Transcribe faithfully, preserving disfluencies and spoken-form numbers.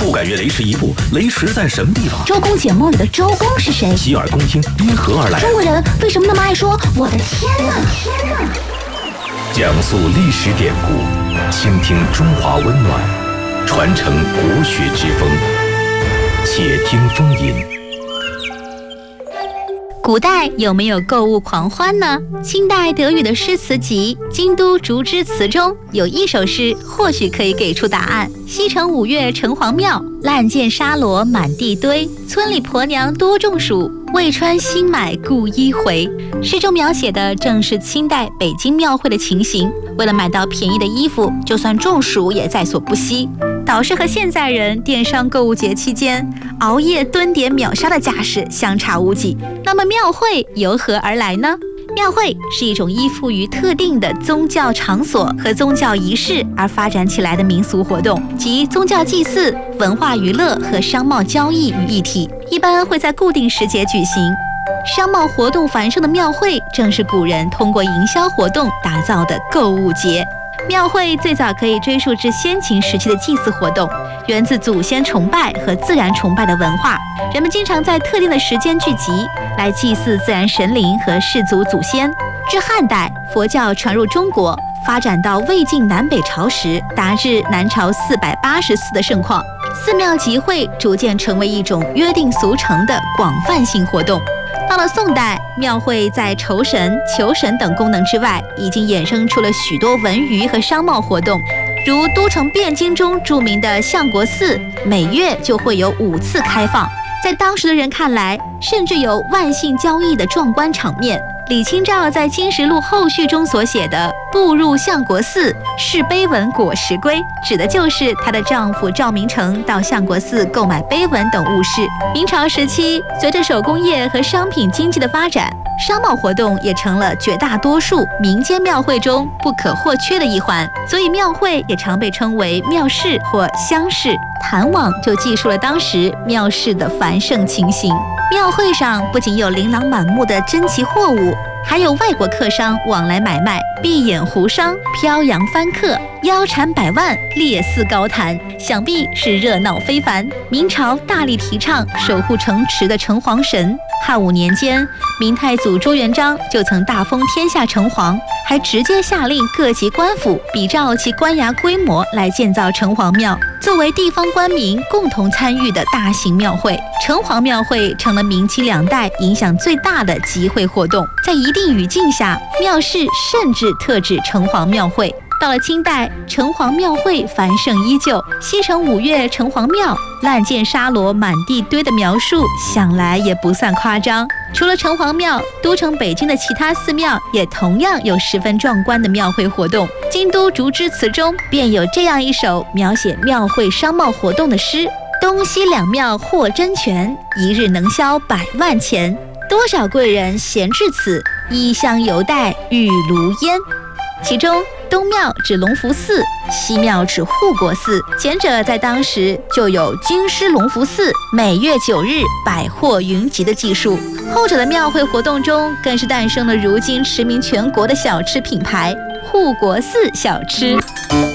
不敢越雷池一步，雷池在什么地方？ 周公解梦里的周公是谁？ 洗耳恭听，因何而来？ 中国人为什么那么爱说我的天哪？ 讲述历史典故，倾听中华温暖，传承国学之风。且听风吟。 古代有没有购物狂欢呢？清代德语的诗词集《京都竹枝词》中有一首诗，或许可以给出答案。西城五月城隍庙，烂箭沙罗满地堆。村里婆娘多中暑，未穿新买故衣回。诗中描写的正是清代北京庙会的情形。为了买到便宜的衣服，就算中暑也在所不惜。倒是和现在人电商购物节期间熬夜蹲点秒杀的架势相差无几。那么庙会由何而来呢？庙会是一种依附于特定的宗教场所和宗教仪式而发展起来的民俗活动，集宗教祭祀、文化娱乐和商贸交易于一体，一般会在固定时节举行。商贸活动繁盛的庙会，正是古人通过营销活动打造的购物节。庙会最早可以追溯至先秦时期的祭祀活动，源自祖先崇拜和自然崇拜的文化。人们经常在特定的时间聚集，来祭祀自然神灵和氏族祖先。至汉代，佛教传入中国，发展到魏晋南北朝时，达至南朝四百八十寺的盛况。寺庙集会逐渐成为一种约定俗成的广泛性活动。到了宋代，庙会在酬神、求神等功能之外，已经衍生出了许多文娱和商贸活动，如都城汴京中著名的相国寺，每月就会有五次开放。在当时的人看来，甚至有万姓交易的壮观场面。李清照在《金石录后序》中所写的“步入相国寺，视碑文果实归”，指的就是她的丈夫赵明诚到相国寺购买碑文等物事。明朝时期，随着手工业和商品经济的发展，商贸活动也成了绝大多数民间庙会中不可或缺的一环，所以庙会也常被称为庙市或乡市。谈网就记述了当时庙市的繁盛情形。庙会上不仅有琳琅满目的珍奇货物，还有外国客商往来买卖，闭眼胡商，飘扬翻客，腰缠百万，列肆高谈，想必是热闹非凡。明朝大力提倡守护城池的城隍神。汉武年间，明太祖朱元璋就曾大封天下城隍，还直接下令各级官府比照其官衙规模来建造城隍庙，作为地方官民共同参与的大型庙会。城隍庙会成了明清两代影响最大的集会活动，在一定语境下，庙市甚至特指城隍庙会。到了清代，城隍庙会繁盛依旧。西城五月城隍庙，烂箭沙罗满地堆的描述，想来也不算夸张。除了城隍庙，都城北京的其他寺庙也同样有十分壮观的庙会活动。《京都竹枝词》中便有这样一首描写庙会商贸活动的诗：东西两庙获真权，一日能销百万钱。多少贵人闲至此，衣香犹带玉炉烟。其中东庙指隆福寺，西庙指护国寺。前者在当时就有京师隆福寺每月九日百货云集的技术，后者的庙会活动中更是诞生了如今驰名全国的小吃品牌护国寺小吃。